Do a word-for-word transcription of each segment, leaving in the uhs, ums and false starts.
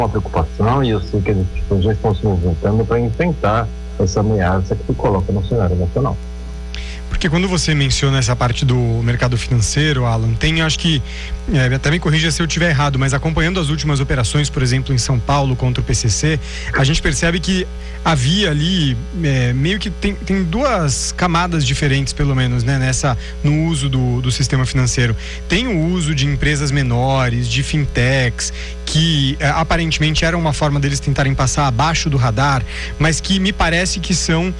uma preocupação, e eu sei que as instituições já estão se movimentando para enfrentar essa ameaça que se coloca no cenário nacional. Porque quando você menciona essa parte do mercado financeiro, Alan, tem, acho que, é, até me corrija se eu estiver errado, mas acompanhando as últimas operações, por exemplo, em São Paulo contra o P C C, a gente percebe que havia ali, é, meio que tem, tem duas camadas diferentes, pelo menos, né, nessa, no uso do, do sistema financeiro. Tem o uso de empresas menores, de fintechs, que é, aparentemente era uma forma deles tentarem passar abaixo do radar, mas que me parece que são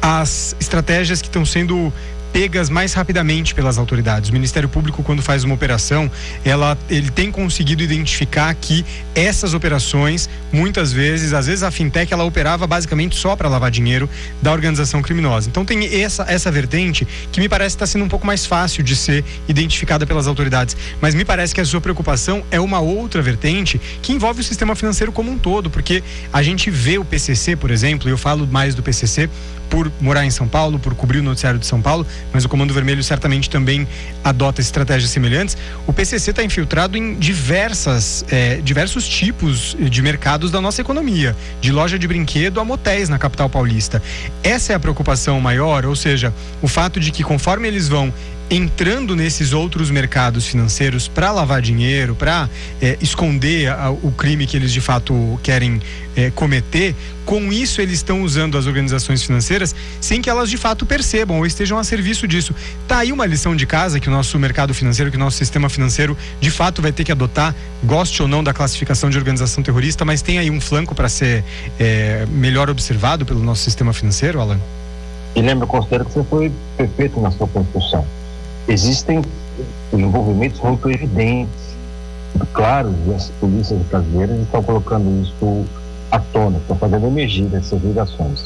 as estratégias que estão sendo pegas mais rapidamente pelas autoridades. O Ministério Público, quando faz uma operação, ela, ele tem conseguido identificar que essas operações, muitas vezes, às vezes a fintech, ela operava basicamente só para lavar dinheiro da organização criminosa. Então tem essa, essa vertente que me parece estar sendo um pouco mais fácil de ser identificada pelas autoridades. Mas me parece que a sua preocupação é uma outra vertente que envolve o sistema financeiro como um todo, porque a gente vê o P C C, por exemplo, e eu falo mais do P C C por morar em São Paulo, por cobrir o noticiário de São Paulo, mas o Comando Vermelho certamente também adota estratégias semelhantes. O P C C está infiltrado em diversas, é, diversos tipos de mercados da nossa economia, de loja de brinquedo a motéis na capital paulista. Essa é a preocupação maior, ou seja, o fato de que conforme eles vão entrando nesses outros mercados financeiros para lavar dinheiro, para é, esconder a, o crime que eles de fato querem é, cometer, com isso eles estão usando as organizações financeiras sem que elas de fato percebam ou estejam a serviço disso. Tá aí uma lição de casa que o nosso mercado financeiro, que o nosso sistema financeiro de fato vai ter que adotar, goste ou não da classificação de organização terrorista, mas tem aí um flanco para ser é, melhor observado pelo nosso sistema financeiro, Alan? E lembra, eu considero que você foi perfeito na sua construção. Existem envolvimentos muito evidentes, muito claros, e as polícias brasileiras estão colocando isso à tona, estão fazendo emergir essas ligações.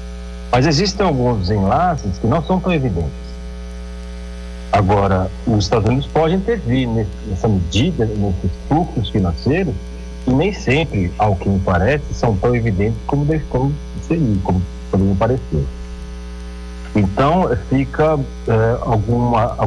Mas existem alguns enlaces que não são tão evidentes. Agora, os Estados Unidos podem intervir nessa medida, nesses fluxos financeiros, e nem sempre, ao que me parece, são tão evidentes como deve seria, como poderia parecer. Então, fica é, alguma,